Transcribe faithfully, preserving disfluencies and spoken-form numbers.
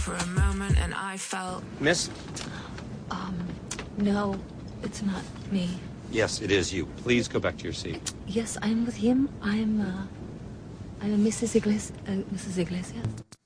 for a moment and I felt... Miss? Um, no, it's not me. Yes, it is you. Please go back to your seat. Yes, I'm with him. I'm, uh, I'm Missus Iglesias. Uh, Missus Iglesias.